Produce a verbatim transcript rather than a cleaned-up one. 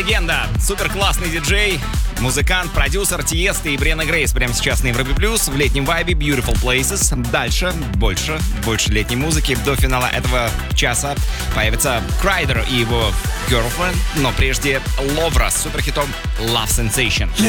Легенда, супер классный диджей, музыкант, продюсер Тиеста и Брианна Грейс прямо сейчас на Европе Плюс в летнем вайбе Beautiful Places. Дальше больше, больше летней музыки. До финала этого часа появится Крайдер и его Girlfriend, но прежде Ловра с суперхитом Love Sensation.